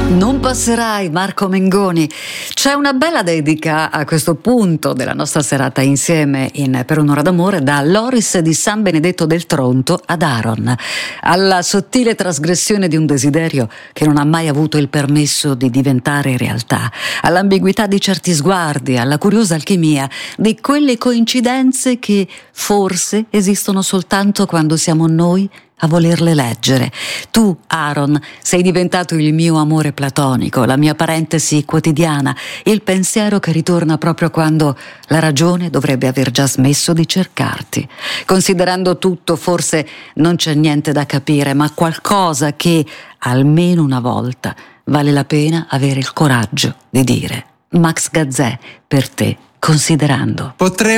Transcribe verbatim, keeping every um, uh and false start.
Non passerai, Marco Mengoni. C'è una bella dedica a questo punto della nostra serata insieme in Per un'ora d'amore da Loris di San Benedetto del Tronto ad Aaron, alla sottile trasgressione di un desiderio che non ha mai avuto il permesso di diventare realtà, all'ambiguità di certi sguardi, alla curiosa alchimia di quelle coincidenze che forse esistono soltanto quando siamo noi a volerle leggere. Tu, Aaron, sei diventato il mio amore platonico, la mia parentesi quotidiana, il pensiero che ritorna proprio quando la ragione dovrebbe aver già smesso di cercarti. Considerando tutto, forse non c'è niente da capire, ma qualcosa che, almeno una volta, vale la pena avere il coraggio di dire. Max Gazzè, per te, considerando. Potremmo